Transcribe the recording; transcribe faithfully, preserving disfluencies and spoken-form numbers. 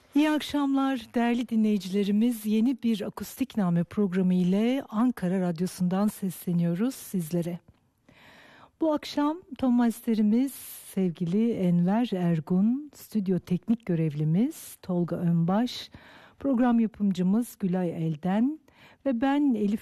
İyi akşamlar değerli dinleyicilerimiz. Yeni bir Akustikname programı ile Ankara Radyosu'ndan sesleniyoruz sizlere. Bu akşam ton masterimiz sevgili Enver Ergun, stüdyo teknik görevlimiz Tolga Önbaş, program yapımcımız Gülay Elden ve ben Elif